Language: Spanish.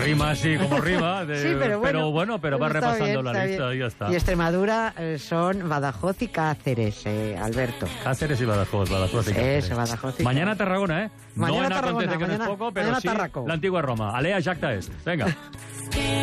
rima así como rima. Sí, pero bueno, va repasando la lista y ya está. Y Extremadura son Badajoz y Cáceres, Alberto. Cáceres y Badajoz y Cáceres. Eso, Badajoz y Mañana Tarragona, ¿eh? Mañana no en Tarragona, acontece que no es poco, pero sí Tarraco. la antigua Roma. Alea Jacta est. Venga.